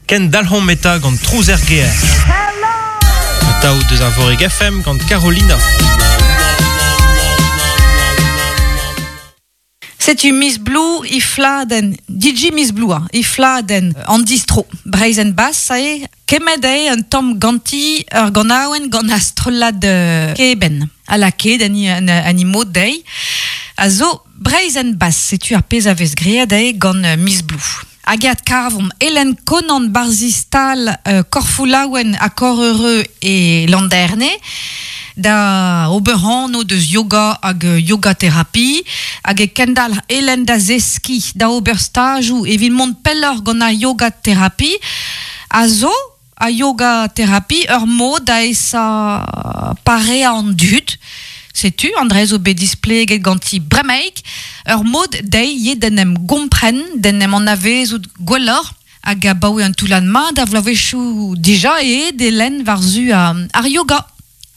Ken Dalhon Meta gant Trouzer Geer. Atao deus ar Voreg FM gant Carolina. C'est une Miss Blue, ifladen, DJ Miss Blue, ifladen, en distro, Brazen Bass, sae, kemedei un tom ganti, ganawen gant astrolad keben. A la ket, animo dei, a zo Brazen Bass, setu ar pez a vez greadei gant Miss Blue. Agat karvom Hélène Conan Barzistal, Corfoulawen a cor heureux et landerne, da oberhano deus yoga hag yoga thérapie, hag kendal Hélène da zeski da oberstajou evit mont peller gant a yoga thérapie, a zo a yoga thérapie ur mod a esa pare an dud, sais-tu, André au display ganti bremeik, ur mod dei ye denem gompren, denem an avez ou gwellor, hag a baoe an toulan ma da vlavechou dija e d'Hélène varzu ar yoga.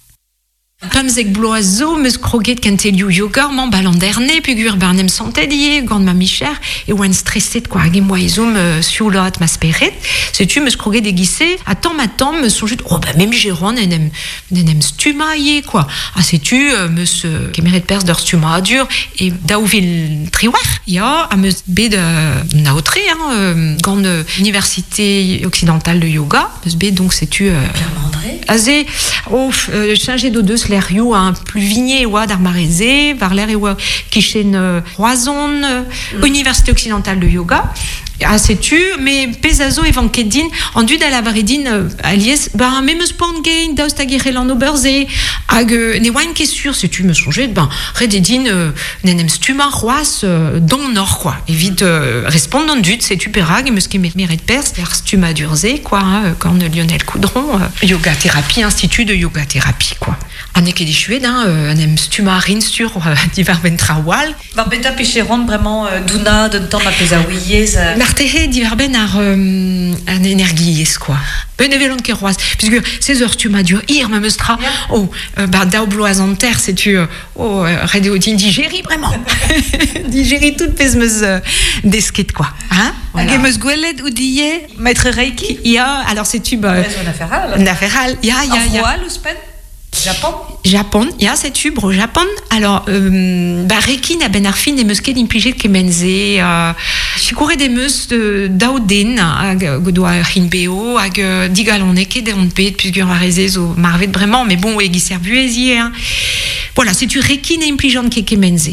Pam zeg bloazo, meus kroget kentelioù yoga, man balanderne, pugur barnem santedie, gant ma micher, e oan stresset, quoi, hag moi ezom sioulot ma speret, setu meus kroget egise, a tamm, meus sonjet, oh, bah, même Jérôme, nenem stuma ye, quoi. Ah, setu, meus kemeret pers d'ur stuma dur, et daouvil triwar, ya, a meus bet naotre, gant Université occidentale de yoga, meus bet, donc, setu, azé, changé d'o deus l'air yo un plus vigné oa d'ar mareze, var l'air oa kichen roazon, Université occidentale de yoga. Ah, sais-tu, mais pesazo et vankedin, en dud à la varidine, aliès, bah, même spawn gain, daustagirel en oberze, hag, ne oan qu'est sûr, sais-tu, me songer, ben, rededin, nenem stuma roas, don nord, quoi. Et vite, répondant dud, sais-tu, perag, me ski mérite pers, stuma durze, quoi, quand Lionel Coudron, yoga thérapie, institut de yoga thérapie, quoi. Anek edi choued, anem stuma rin sur, divar ventrawal. Va beta pecheron, vraiment, douna, d'un temps ma pesaouillez, Martehe diverben ar an energiez, quoi. Ben evelon ket roaz. Puisque 16 heures tu m'as dur ir me meustra. Yeah. Oh, bah da bloaz en terre, c'est tu radio digéri vraiment. Digéri toute pez meus desket, quoi. Hein? Voilà. Hag meus gwelet ou diye maître Reiki. Ya, alors c'est tu bah naferal. Ya. Voile ou spen? Japon, ya, c'est tu bro Japon. Alors bah Reiki na ben arfin et meusket impliget kemenze chikoure des meus daouden hag godoa hinbeo hag digaloneke de onpet puisque on va réser au marvet vraiment, mais bon egi serbuezier, hein. Voilà, c'est tu Reiki na impligeant kemenze.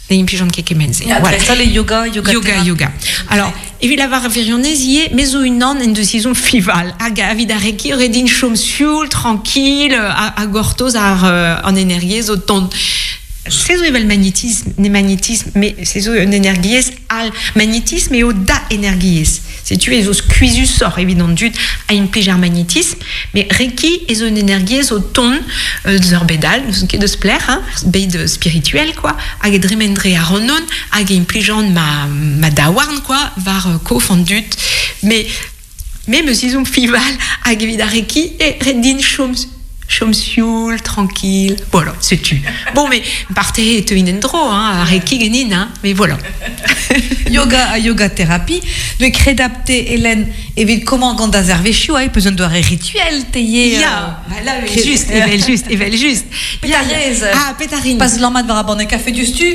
Voilà. Ça les yoga. Alors, évidemment, la varionnésie, mais ou une en de saison fival. Aga avidareki redin chom sioul tranquille, à gortos en énergie au ton. C'est où le magnétisme, mais c'est où une énergie al magnétisme et au da énergie. C'est tu es au cuisus sort évident du à une pige magnétisme, mais Reiki est une énergie au ton zorbédal, ce qui est de se plaire, hein, beid spirituel quoi, à gedrimendre à ronon, à une pige ma dawarn quoi, var co-fondut, mais me disons fival à gevida Reiki et redin chomsioul, tranquille, voilà, c'est tu. Bon, mais partez te inendro, hein, Reiki genin, hein, mais voilà. yoga thérapie, de crédapter Hélène, et vite comment gant da zervechiou, il besoin de rituel, teye. Ya, là, juste. Pétarez. Ah, pétarine. Pas l'amad va rabonner café du stu.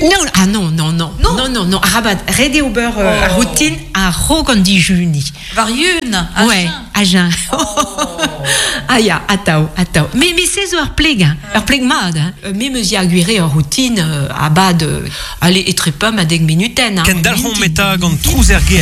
Non. Arabat, redé au beurre, à routine, à rogandi juni. Variune. Ouais, à jeun. Ah, ya, atao. Mais c'est heures pleg, mad, hein. Mais me y aguiré en routine, à bas de, allez, et très peu, ma deg minuten, hein. Ken Dalhon Meta gant Trouzer Geer.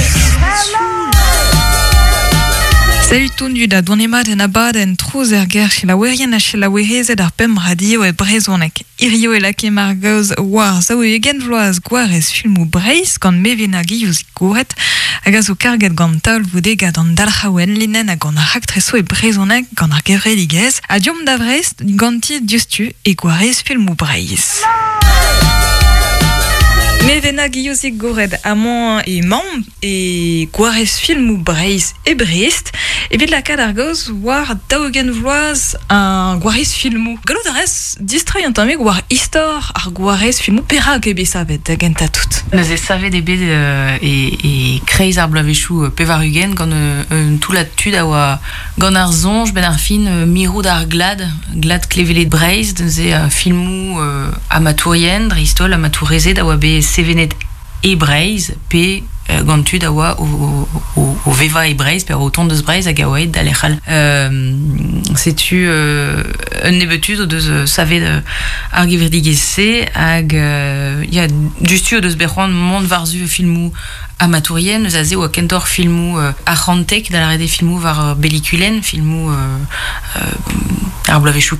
Salut tout nu da donema den abad en Trouzer Geer chez la werien a chez la werezed ar pem radio e brezonek. Irio e lake margoz war zaou egen vloaz gwarez filmou breiz gant mevena giouz gouret hag a zo karget gant taol voudegad an dalchaouen linen hag gant ar aktreso e brezonek gant ar gevredigez a diom da vrez ganti diustu e gwarez filmou breiz. Mevena Guillosik Gored, Amon et Mam, et Guares Film ou Braise et Brest, et vite la cadargos, war Daugen Vloaz, un Guares Film ou. Galodares, distrait un tamé, war Histoire, ar Guares Film ou Perag et Bessavet, Genta tout. Nous savait des bêtes et Kreis Arblavechou Pevarugen, quand tout la tude à Gonarzonge, Benarfin, Miro d'Arglad, Glad Clevelet Braise, nous filmou Amatourien, Dristol, Amatourezé, d'Awabe Sevenet et Braise, P. Gantu d'awa au Veva et Braise, per autant de Braise à Gawaïd d'Alechal. C'est-tu un nebetud de savet argiverdigesse ag il y a justu de Sberron monde varzu filmou amatourien nous azé ou kentor filmou arrantek dans la des filmou var belliculen filmou Blavechou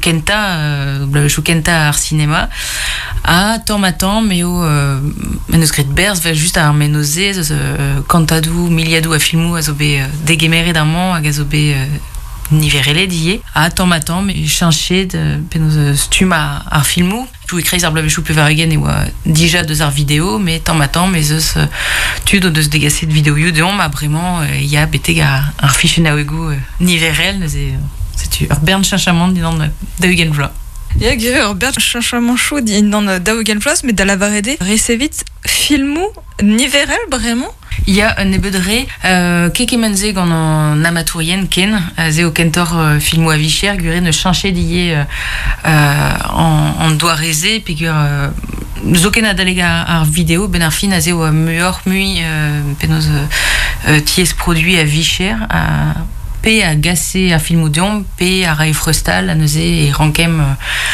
Kenta ar cinéma à temps mais au manuscrit Bers va juste à arménosé cantadou miliadou à filmou azobe déguéméré d'un mont à gazobe niverele d'hier à temps mais chanché de penos stum à filmou puis écrit Arblavechou Pevarugen et déjà deux arts vidéo mais temps mais tu dois de se dégasser de vidéo de on m'a vraiment il y a bêté un fichier naouégou niverel c'est Bern Chachamont dans Daugen Vla. Il y a Bern Chachamont chaud dans Daugen Vla, mais dans la varede, recevit filmou niverel vraiment. Il y a un nebedré kekemenze en amatourien ken zéo kentor filmou à Vichère guré ne chancher d'hier en doigt rézé puis zokena dalega ar vidéo benarfin a zéo meilleur mui penos ties produit à Vichère à P à Gassé à Filmoudion, P à Raïf Frustal, à Neuzé et Rankem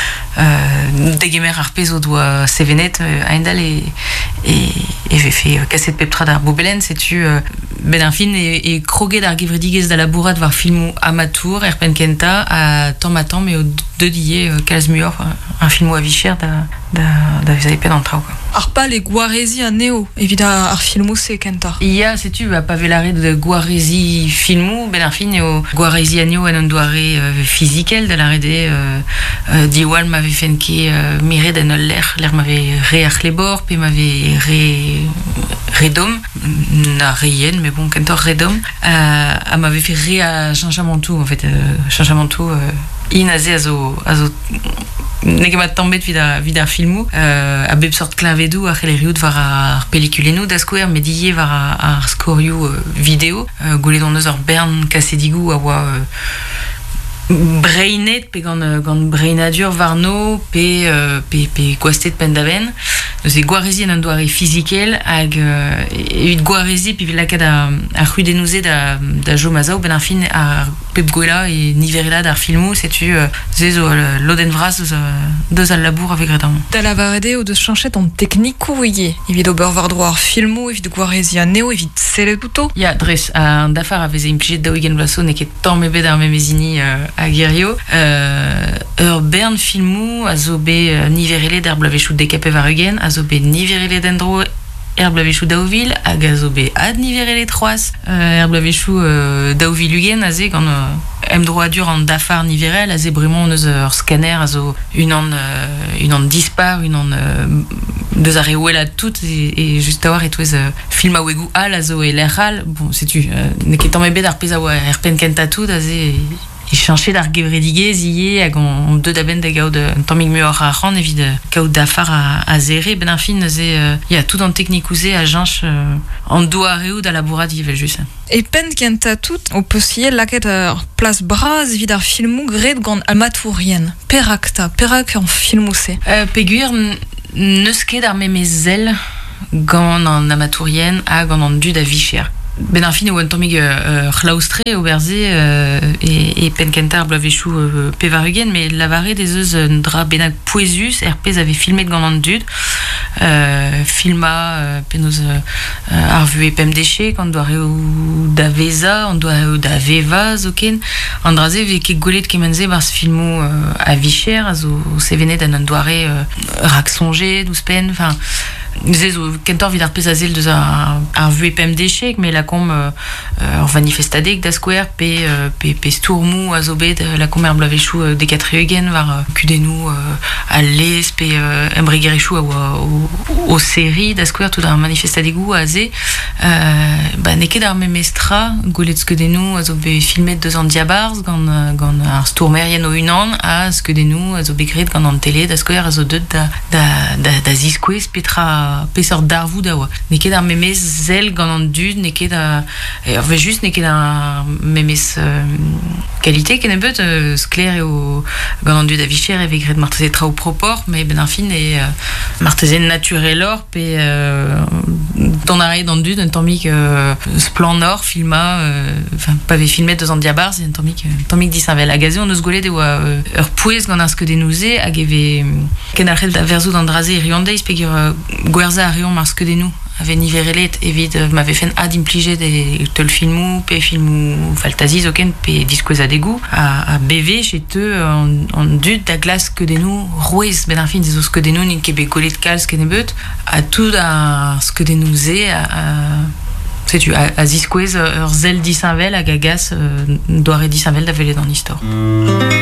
Degemer Arpezo doit Sevenet, Aindal et j'ai fait casser de Peptra d'Arbobelen, c'est-tu Benarfin et Kroguet d'Argivridigez de la bourrade var filmou Amatour, Erpen Kenta, à temps mais au deux d'hier, Calsmuor, un filmou à Vichère d'Avisaïpé dans le trau. Arpa les Guaresi à Néo, évidemment, ar filmou c'est Kenta. Il y a, sais-tu, à Pavelare de Guaresi filmou, Benarfin et au Guaresi agno en ondoare physiquel de la rede d'Iwal m'avait fait que miré d'un l'air m'avait réarchlebor, puis m'avait redom, n'a rien, mais bon, Kentor redom, m'avait fait ré à Chanchamantou, en fait, Chanchamantou, inazé azo negemat tambet vidar filmou a beb sort klavedou a cheleriut var ar pelliculenou d'askouer mediye var ar skorioù vidéo goulet dans our bern kassedigou a oa brainet pe gant brainadur varno pe gwastet pendaven eus e gwarezi en an doare physiquel hag evit gwarezi pe vilakad a c'hudenouze da jo mazao ben ar fin a pep gwela e niverela d'ar filmou setu zezo loden vras deus al labour avec redam. Da la varede o deus chanchet an teknikou ie evit ober var droar filmou evit gwarezi a neo evit selet outo. Ya dres an dafar a veze implijet daougen vlaso neket tamm ebet ar memezini a Girio. Bern filmou a zo be niverele d'Arblavechou Dekape Varugen, a zo be niverele d'Endro Arblavechou Daouville, hag a zo be ad niverele troas Arblavechou Daouville Ugen, a ze gant emdro a dur an dafar niverel, a ze bremont neus ur scanner, a zo un an dispar, un an deus ar reouela tout, et just a war et touez film a ouegou al, a zo e l'erral, bon, setu, neket tamm ebet ar pez a oa erpen kenta tout, a ze et chancher d'argivredigez yé hag on deux d'aben da gaout tammig muor a ran evit gaout d'afar a zere ben fin ze ya tout en technicouze a janch en doa reoù da labourad yivel just. Et pen kenta tout o possier laket place braz evit ar filmou gret gant amatourien. Perak en filmou se. Peguir neus ket ar memezel gant an amatourien hag an dud a Vichère. Ben ar fin o an tammig c'hlaustre o berze e penkentar Arblavechou Pevarugen, mais lavare des eus dra benag poezus pez avait filmet gant an dud filma penaos ar vu e pem deche quand doa reo da veza on doa reo da veva zoken an draze ve ket golet kemenze bars filmou a Vichère a zo sevenet an doare rak sonje douz pen enfin kentor vid ar pezazel deus ar vue pem d'échec, mais la com ur manifestadeg da square pe stourmou a zo bet la com er blavechou de katreugen var kudenou a les pe embregerechou o série da square tout un manifestadegou a ze neket ar memestra golet skedenou a zo be filmet deus an diabars gant ar stourmerien o unan a skedenou a zo begret gant an tele da square a zo deud da ziskwez petra pesor darvou da oa. Neket ar memes zel gant an dud, neket just neket ar memes qualité ken ebet skler eo gant an dud a vicher e vegret marteze trao propor, mais ben ar fin e marteze naturel or pe don arret d'an dud un tammik splan nord filma pa ve filmet deus an diabar c'est un tammik disavel a gaze on eus golet e oa ur pouez gant ar skedenoze hag eve ken ar c'hell da verzout an draze e riondeiz pe gwerza a rion mar skedenou ave niverelet evit m'ave fen ad implije de tol filmou pe filmou faltazi zoken pe diskwez a degou a BV chez eux en dud da glas skedenou rouez ben ar fin des skedenou nin ket be golet kalz ken ebet a tout a skedenouze sais-tu a ziskwez ur zel disavel hag a gas doare disavel da velet an istor.